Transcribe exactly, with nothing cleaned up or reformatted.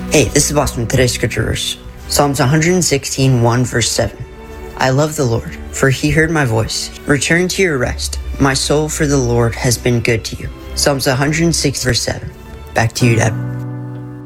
Hey, this is Boston. Today's scripture verse. Psalms one sixteen, one, verse seven. I love the Lord, for he heard my voice. Return to your rest. My soul for the Lord has been good to you. Psalms one hundred six, verse seven. Back to you, Deb.